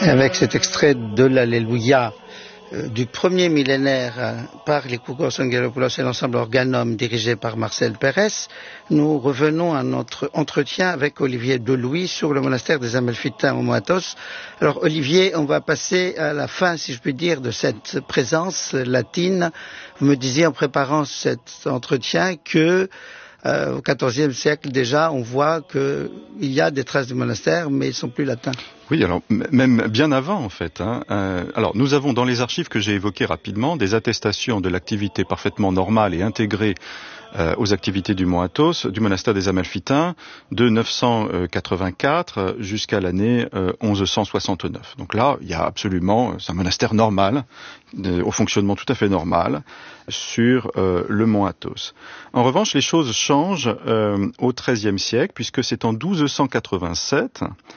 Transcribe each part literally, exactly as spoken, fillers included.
Avec cet extrait de l'Alléluia euh, du premier millénaire euh, par les Koukos Angelopoulos et l'ensemble Organum dirigé par Marcel Pérez, nous revenons à notre entretien avec Olivier Delouis sur le monastère des Amalfitains au Moatos. Alors Olivier, on va passer à la fin, si je puis dire, de cette présence latine. Vous me disiez en préparant cet entretien que Euh, au quatorzième siècle déjà, on voit qu'il y a des traces du monastère, mais ils ne sont plus latins. Oui, alors m- même bien avant en fait. Hein. Euh, alors nous avons dans les archives que j'ai évoquées rapidement des attestations de l'activité parfaitement normale et intégrée euh, aux activités du Mont Athos, du monastère des Amalfitains, de neuf cent quatre-vingt-quatre jusqu'à l'année euh, onze cent soixante-neuf. Donc là, il y a absolument, c'est un monastère normal, de, au fonctionnement tout à fait normal, sur euh, le Mont Athos. En revanche, les choses changent euh, au treizième siècle, puisque c'est en douze cent quatre-vingt-sept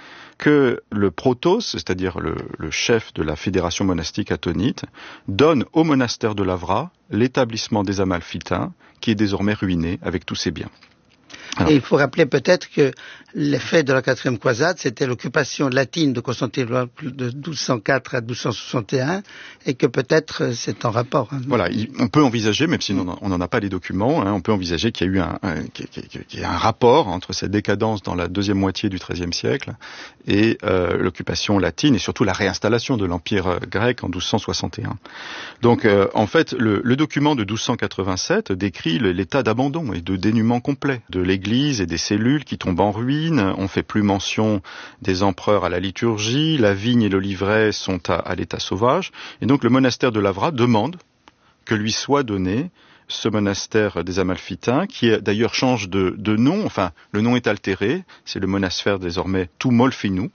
que le protos, c'est-à-dire le, le chef de la fédération monastique attonite, donne au monastère de Lavra l'établissement des Amalfitains, qui est désormais ruiné avec tous ses biens. Alors, et il faut rappeler peut-être que l'effet de la quatrième croisade, c'était l'occupation latine de Constantinople de douze cent quatre à douze cent soixante et un, et que peut-être c'est en rapport. Hein. Voilà, il, on peut envisager, même si on n'en a pas les documents, hein, on peut envisager qu'il y a eu un, un, qu'il y a un rapport entre cette décadence dans la deuxième moitié du treizième siècle et euh, l'occupation latine, et surtout la réinstallation de l'Empire grec en douze cent soixante et un. Donc, euh, en fait, le, le document de douze cent quatre-vingt-sept décrit l'état d'abandon et de dénuement complet de l'Église et des cellules qui tombent en ruine. On fait plus mention des empereurs à la liturgie, la vigne et l'oliveraie sont à, à l'état sauvage, et donc le monastère de Lavra demande que lui soit donné ce monastère des Amalfitains, qui d'ailleurs change de, de nom, enfin le nom est altéré, c'est le monastère désormais Tumolfinu,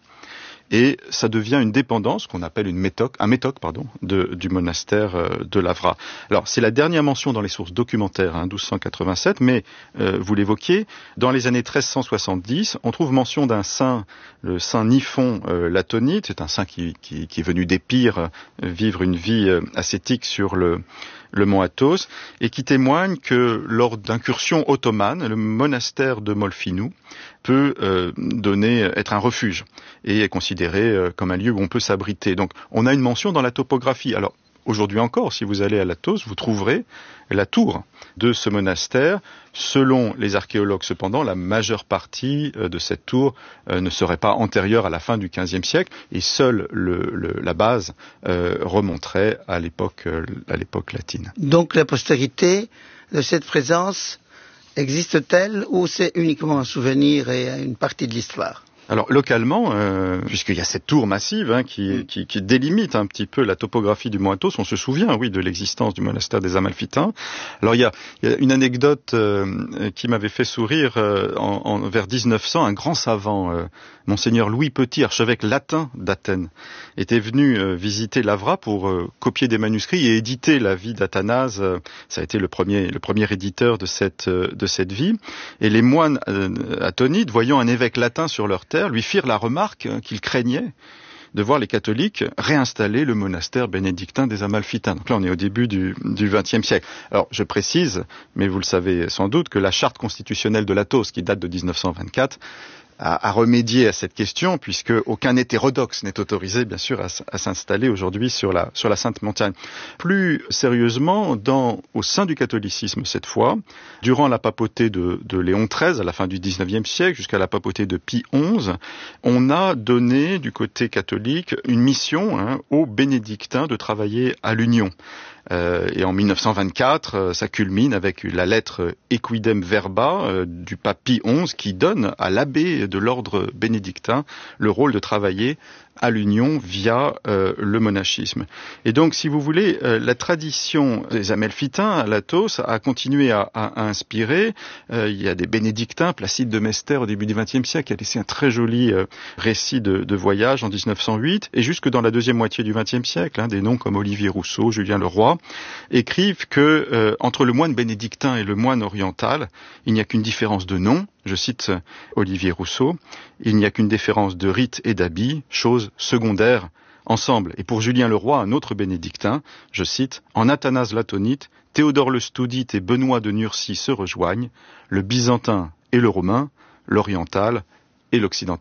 et ça devient une dépendance qu'on appelle une métoque, un métoque pardon, de, du monastère euh, de Lavra. Alors c'est la dernière mention dans les sources documentaires, hein, douze cent quatre-vingt-sept, mais euh, vous l'évoquiez, dans les années treize cent soixante-dix, on trouve mention d'un saint, le saint Niphon euh, l'Attonite, c'est un saint qui, qui, qui est venu d'Épire euh, vivre une vie euh, ascétique sur le le mont Athos, et qui témoigne que lors d'incursions ottomanes, le monastère de Molfinu peut euh, donner, être un refuge, et est considéré euh, comme un lieu où on peut s'abriter. Donc on a une mention dans la topographie. Alors aujourd'hui encore, si vous allez à Athos, vous trouverez la tour de ce monastère. Selon les archéologues, cependant, la majeure partie de cette tour euh, ne serait pas antérieure à la fin du quinzième siècle, et seule le, le, la base euh, remonterait à l'époque, euh, à l'époque latine. Donc la postérité de cette présence existe-t-elle, ou c'est uniquement un souvenir et une partie de l'histoire ? Alors localement, euh, puisqu'il y a cette tour massive hein, qui, qui, qui délimite un petit peu la topographie du Mont Athos, on se souvient, oui, de l'existence du monastère des Amalfitains. Alors il y a, il y a une anecdote euh, qui m'avait fait sourire euh, en, en, vers dix-neuf cents. Un grand savant, euh, monseigneur Louis Petit, archevêque latin d'Athènes, était venu euh, visiter Lavra pour euh, copier des manuscrits et éditer la vie d'Athanase. Euh, ça a été le premier, le premier éditeur de cette, euh, de cette vie. Et les moines euh, athonites, voyant un évêque latin sur leur terre, lui firent la remarque qu'ils craignaient de voir les catholiques réinstaller le monastère bénédictin des Amalfitains. Donc là, on est au début du vingtième siècle. Alors, je précise, mais vous le savez sans doute, que la charte constitutionnelle de l'Athos, qui date de dix-neuf cent vingt-quatre, à, à remédier à cette question, puisque aucun hétérodoxe n'est autorisé, bien sûr, à, à s'installer aujourd'hui sur la, sur la Sainte Montagne. Plus sérieusement, dans, au sein du catholicisme, cette fois, durant la papauté de, de Léon treize, à la fin du dix-neuvième siècle, jusqu'à la papauté de Pie onze, on a donné, du côté catholique, une mission hein, aux bénédictins de travailler à l'union. Euh, et en mille neuf cent vingt-quatre, euh, ça culmine avec la lettre Equidem Verba euh, du pape Pie onze qui donne à l'abbé de l'ordre bénédictin le rôle de travailler à l'union via euh, le monachisme. Et donc, si vous voulez, euh, la tradition des Amalfitains à l'Athos a continué à, à, à inspirer. Euh, il y a des bénédictins, Placide de Mester au début du vingtième siècle, qui a laissé un très joli euh, récit de, de voyage en dix-neuf cent huit, et jusque dans la deuxième moitié du vingtième siècle, hein, des noms comme Olivier Rousseau, Julien Leroy, écrivent que euh, entre le moine bénédictin et le moine oriental, il n'y a qu'une différence de nom. Je cite Olivier Rousseau, il n'y a qu'une différence de rite et d'habit, chose secondaire, ensemble. Et pour Julien Leroy, un autre bénédictin, je cite, en Athanase l'Attonite, Théodore le Studite et Benoît de Nursie se rejoignent, le byzantin et le romain, l'oriental et l'occidental.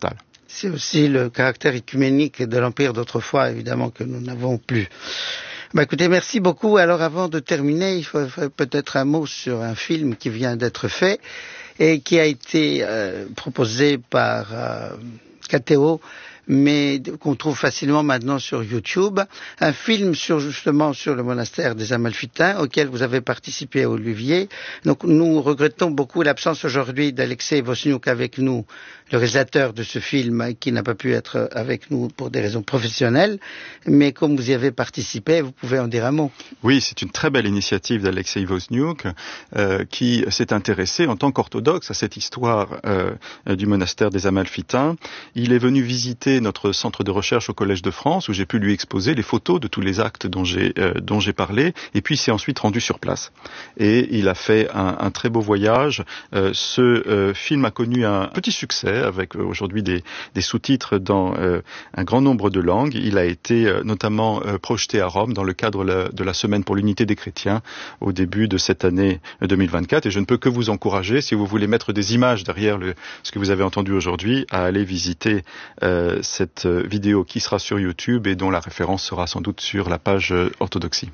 C'est aussi le caractère œcuménique de l'Empire d'autrefois, évidemment, que nous n'avons plus. Bah, écoutez, merci beaucoup. Alors, avant de terminer, il faut, faut peut-être un mot sur un film qui vient d'être fait et qui a été euh, proposé par euh, K T O, mais qu'on trouve facilement maintenant sur YouTube, un film sur justement sur le monastère des Amalfitains auquel vous avez participé, Olivier. Donc nous regrettons beaucoup l'absence aujourd'hui d'Alexei Vosniuk avec nous, le réalisateur de ce film qui n'a pas pu être avec nous pour des raisons professionnelles, mais comme vous y avez participé, vous pouvez en dire un mot. Oui, c'est une très belle initiative d'Alexei Vosniuk euh, qui s'est intéressé en tant qu'orthodoxe à cette histoire euh, du monastère des Amalfitains. Il est venu visiter notre centre de recherche au Collège de France où j'ai pu lui exposer les photos de tous les actes dont j'ai euh, dont j'ai parlé, et puis il s'est ensuite rendu sur place. Et il a fait un, un très beau voyage. Euh, ce euh, film a connu un petit succès avec euh, aujourd'hui des, des sous-titres dans euh, un grand nombre de langues. Il a été euh, notamment euh, projeté à Rome dans le cadre la, de la Semaine pour l'unité des chrétiens au début de cette année deux mille vingt-quatre. Et je ne peux que vous encourager, si vous voulez mettre des images derrière le, ce que vous avez entendu aujourd'hui, à aller visiter euh, cette vidéo qui sera sur YouTube et dont la référence sera sans doute sur la page euh, Orthodoxie.